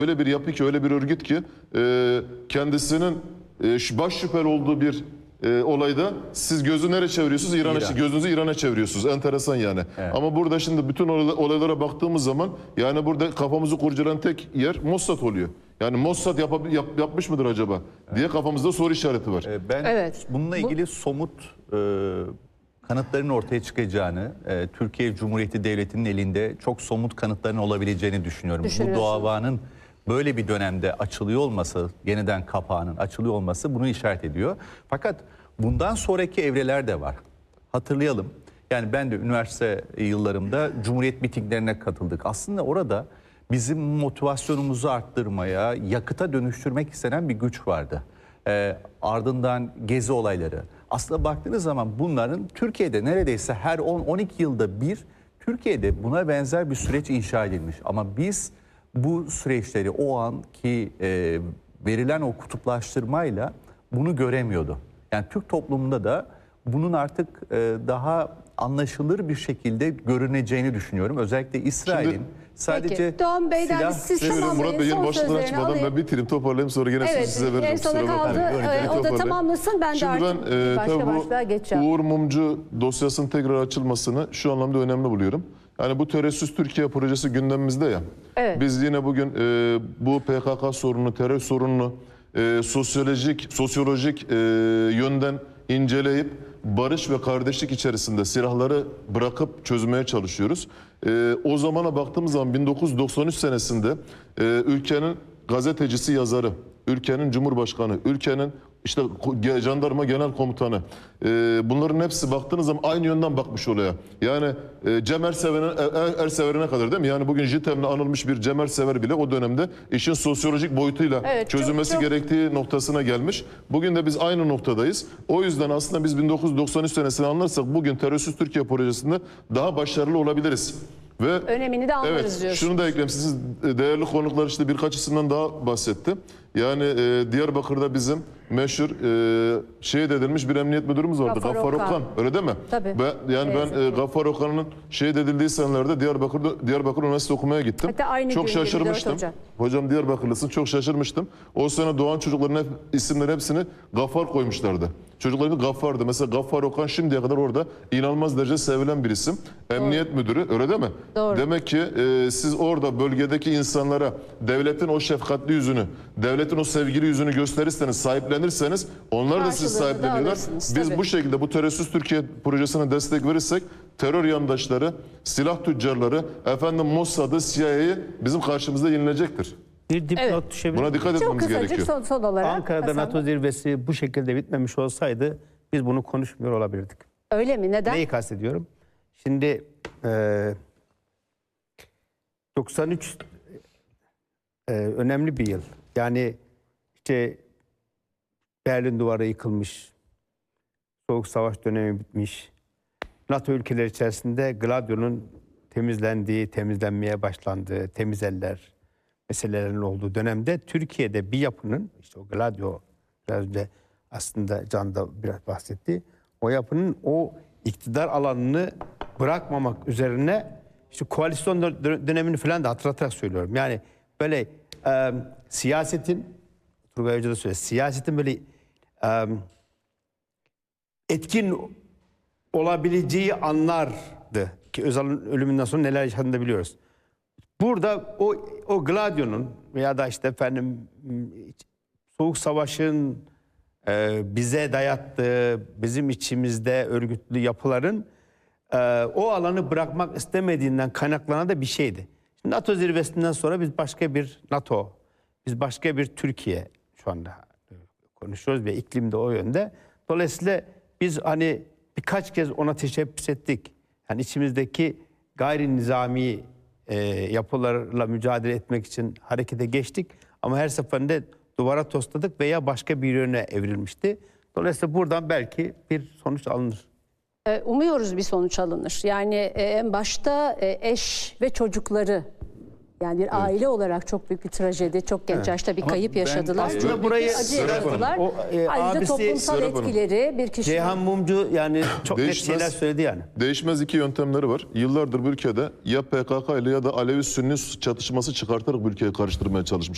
Öyle bir yapı ki, öyle bir örgüt ki kendisinin baş şüpheli olduğu bir olayda siz gözü nereye çeviriyorsunuz? Gözünüzü İran'a çeviriyorsunuz. Enteresan yani. Evet. Ama burada şimdi bütün olaylara baktığımız zaman yani burada kafamızı kurcalayan tek yer Mossad oluyor. Yani Mossad yapmış mıdır acaba diye kafamızda soru işareti var. Ben bununla ilgili somut kanıtların ortaya çıkacağını, Türkiye Cumhuriyeti Devleti'nin elinde çok somut kanıtların olabileceğini düşünüyorum. Bu davanın böyle bir dönemde açılıyor olması, yeniden kapağının açılıyor olması bunu işaret ediyor. Fakat bundan sonraki evreler de var. Hatırlayalım. Yani ben de üniversite yıllarımda Cumhuriyet mitinglerine katıldık. Aslında orada bizim motivasyonumuzu arttırmaya, yakıta dönüştürmek istenen bir güç vardı. Ardından gezi olayları. Aslında baktığınız zaman bunların Türkiye'de neredeyse her 10-12 yılda bir Türkiye'de buna benzer bir süreç inşa edilmiş. Ama biz bu süreçleri o anki verilen o kutuplaştırmayla bunu göremiyordu. Yani Türk toplumunda da bunun artık daha anlaşılır bir şekilde görüneceğini düşünüyorum. Özellikle İsrail'in sadece Doğan Bey'den siz Murat Bey'in başlığını açmadan ben bitireyim, toparlayayım, sonra yine size veririm. En sona kaldı. O da tamamlasın. Ben de artık başka başlığa geçeceğim. Uğur Mumcu dosyasının tekrar açılmasını şu anlamda önemli buluyorum. Yani bu Terörsüz Türkiye projesi gündemimizde ya. Evet. Biz yine bugün bu PKK sorununu, terör sorununu sosyolojik yönden inceleyip barış ve kardeşlik içerisinde silahları bırakıp çözmeye çalışıyoruz. O zamana baktığımız zaman 1993 senesinde ülkenin gazetecisi, yazarı, ülkenin cumhurbaşkanı, ülkenin işte jandarma genel komutanı, bunların hepsi baktığınız zaman aynı yönden bakmış olaya. Yani Cem Ersever'ine kadar değil mi? Yani bugün JITEM'le anılmış bir Cem Ersever bile o dönemde işin sosyolojik boyutuyla çözülmesi gerektiği noktasına gelmiş. Bugün de biz aynı noktadayız. O yüzden aslında biz 1993 senesini anlarsak bugün Terörsüz Türkiye projesinde daha başarılı olabiliriz. Ve önemini de anlarız diyorsunuz. Şunu da ekleyeyim. Siz değerli konuklar işte birkaç isimden daha bahsetti. Yani Diyarbakır'da bizim meşhur şehit edilmiş bir emniyet müdürümüz vardı. Gaffar Okan. Öyle değil mi? Tabii. Ben Gaffar Okan'ın şehit edildiği senelerde Diyarbakır Üniversitesi okumaya gittim. Hatta aynı çok şaşırmıştım. Hocam Diyarbakırlısın, çok şaşırmıştım. O sene doğan çocukların isimleri hepsini Gaffar koymuşlardı. Çocukların Gaffar'dı. Mesela Gaffar Okan şimdiye kadar orada inanılmaz derece sevilen bir isim. Emniyet müdürü, öyle değil mi? Doğru. Demek ki siz orada bölgedeki insanlara devletin o şefkatli yüzünü, devletin o sevgili yüzünü gösterirseniz, sahiplenirseniz onlar da sizi sahipleniyorlar. Biz bu şekilde bu Terörsüz Türkiye projesine destek verirsek terör yandaşları, silah tüccarları, Mossad'ı, CIA'yı bizim karşımızda yenilecektir. Bir dipnot düşebilir. Buna dikkat etmemiz gerekiyor. Son olarak. Ankara'da NATO zirvesi bu şekilde bitmemiş olsaydı biz bunu konuşmuyor olabilirdik. Öyle mi? Neden? Neyi kastediyorum? Şimdi 93 önemli bir yıl. Yani işte Berlin Duvarı yıkılmış, Soğuk Savaş dönemi bitmiş. NATO ülkeleri içerisinde Gladio'nun temizlenmeye başlandığı, temiz eller meselelerin olduğu dönemde Türkiye'de bir yapının, işte o Gladio, biraz önce aslında Can da biraz bahsetti, o yapının o iktidar alanını bırakmamak üzerine işte koalisyon dönemini falan da hatırlatarak söylüyorum. Yani böyle siyasetin, Turgay Hoca da söyledi, siyasetin böyle etkin olabileceği anlardı ki Özal'ın ölümünden sonra neler yaşadığını da biliyoruz. Burada o Gladio'nun veya da işte Soğuk Savaş'ın bize dayattığı, bizim içimizde örgütlü yapıların o alanı bırakmak istemediğinden kaynaklanan da bir şeydi. Şimdi NATO zirvesinden sonra biz başka bir NATO, biz başka bir Türkiye şu anda konuşuyoruz ve iklim de o yönde. Dolayısıyla biz hani birkaç kez ona teşebbüs ettik. Yani içimizdeki gayri nizami yapılarla mücadele etmek için harekete geçtik. Ama her seferinde duvara tosladık veya başka bir yöne evrilmişti. Dolayısıyla buradan belki bir sonuç alınır. Umuyoruz bir sonuç alınır. Yani en başta eş ve çocukları, yani bir aile olarak çok büyük bir trajedi, çok genç yaşta bir kayıp yaşadılar. Aslında burayı acı yaşadılar. Ayrıca toplumsal etkileri bir kişi... Ceyhan Mumcu yani çok net şeyler söyledi yani. Değişmez iki yöntemleri var. Yıllardır bu ülkede ya PKK ile ya da Alevi-Sünni çatışması çıkartarak bu ülkeyi karıştırmaya çalışmış.